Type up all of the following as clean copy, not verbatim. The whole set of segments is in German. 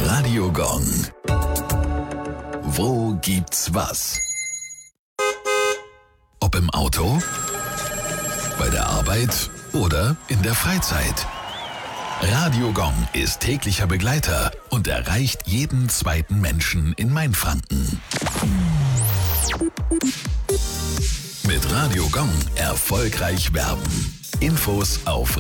Radio Gong. Wo gibt's was? Ob im Auto, bei der Arbeit oder in der Freizeit. Radio Gong ist täglicher Begleiter und erreicht jeden zweiten Menschen in Mainfranken. Mit Radio Gong erfolgreich werben. Infos auf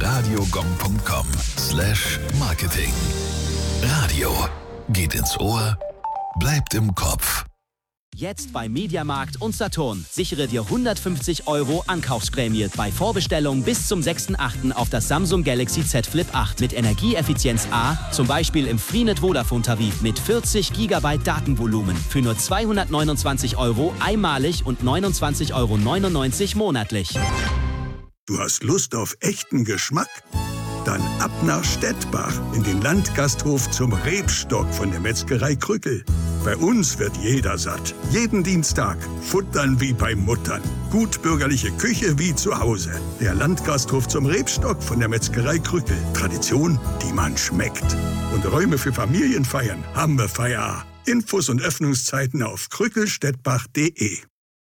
radiogong.com/marketing. Radio geht ins Ohr, bleibt im Kopf. Jetzt bei Mediamarkt und Saturn. Sichere dir 150 € Ankaufsprämie bei Vorbestellung bis zum 6.8. auf das Samsung Galaxy Z Flip 8 mit Energieeffizienz A, zum Beispiel im Freenet Vodafone-Tarif mit 40 GB Datenvolumen für nur 229 € einmalig und 29,99 € monatlich. Du hast Lust auf echten Geschmack? Dann ab nach Stettbach in den Landgasthof zum Rebstock von der Metzgerei Krückel. Bei uns wird jeder satt. Jeden Dienstag. Futtern wie bei Muttern. Gut bürgerliche Küche wie zu Hause. Der Landgasthof zum Rebstock von der Metzgerei Krückel. Tradition, die man schmeckt. Und Räume für Familienfeiern haben wir Feier. Infos und Öffnungszeiten auf krückelstettbach.de.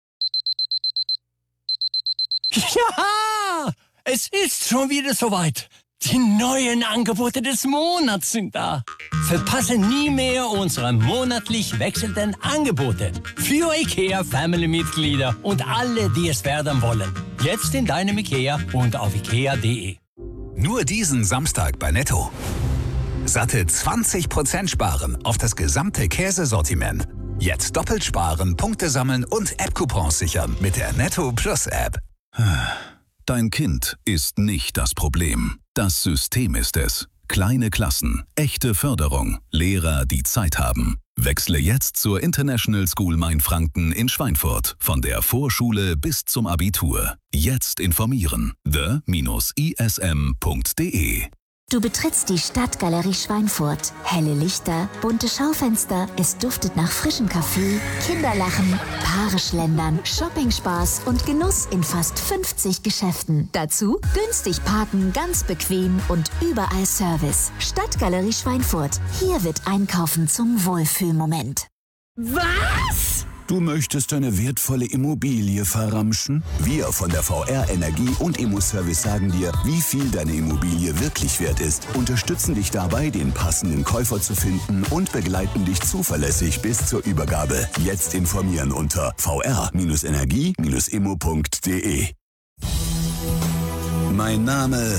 Ja, es ist schon wieder soweit. Die neuen Angebote des Monats sind da. Verpasse nie mehr unsere monatlich wechselnden Angebote. Für IKEA-Family-Mitglieder und alle, die es werden wollen. Jetzt in deinem IKEA und auf ikea.de. Nur diesen Samstag bei Netto. Satte 20% sparen auf das gesamte Käsesortiment. Jetzt doppelt sparen, Punkte sammeln und App-Coupons sichern mit der Netto Plus App. Dein Kind ist nicht das Problem. Das System ist es. Kleine Klassen, echte Förderung, Lehrer, die Zeit haben. Wechsle jetzt zur International School Mainfranken in Schweinfurt. Von der Vorschule bis zum Abitur. Jetzt informieren. the-ism.de. Du betrittst die Stadtgalerie Schweinfurt. Helle Lichter, bunte Schaufenster, es duftet nach frischem Kaffee, Kinderlachen, Paare schlendern, Shoppingspaß und Genuss in fast 50 Geschäften. Dazu günstig parken, ganz bequem und überall Service. Stadtgalerie Schweinfurt. Hier wird Einkaufen zum Wohlfühlmoment. Was? Du möchtest deine wertvolle Immobilie verramschen? Wir von der VR Energie und Immoservice sagen dir, wie viel deine Immobilie wirklich wert ist, unterstützen dich dabei, den passenden Käufer zu finden und begleiten dich zuverlässig bis zur Übergabe. Jetzt informieren unter vr-energie-immo.de. Mein Name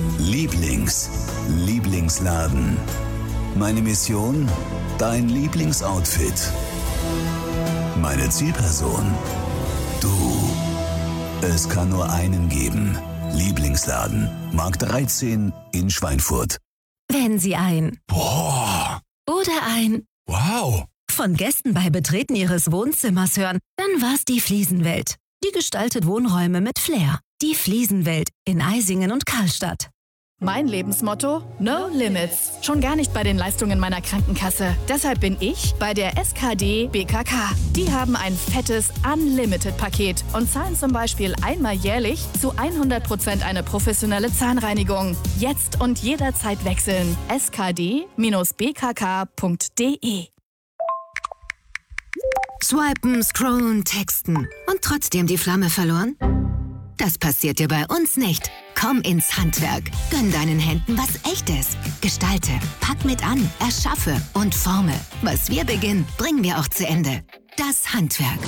Lieblingsladen. Meine Mission? Dein Lieblingsoutfit. Meine Zielperson? Du. Es kann nur einen geben. Lieblingsladen. Markt 13 in Schweinfurt. Wenn Sie ein Boah. oder ein Wow. von Gästen bei Betreten Ihres Wohnzimmers hören, dann war's die Fliesenwelt. Die gestaltet Wohnräume mit Flair. Die Fliesenwelt in Eisingen und Karlstadt. Mein Lebensmotto? No Limits. Schon gar nicht bei den Leistungen meiner Krankenkasse. Deshalb bin ich bei der SKD BKK. Die haben ein fettes Unlimited-Paket und zahlen zum Beispiel einmal jährlich zu 100% eine professionelle Zahnreinigung. Jetzt und jederzeit wechseln. skd-bkk.de. Swipen, scrollen, texten und trotzdem die Flamme verloren? Das passiert dir bei uns nicht. Komm ins Handwerk. Gönn deinen Händen was Echtes. Gestalte, pack mit an, erschaffe und forme. Was wir beginnen, bringen wir auch zu Ende. Das Handwerk.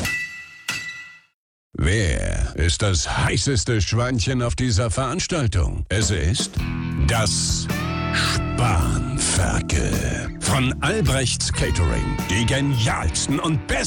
Wer ist das heißeste Schweinchen auf dieser Veranstaltung? Es ist das Spanferkel von Albrechts Catering. Die genialsten und besten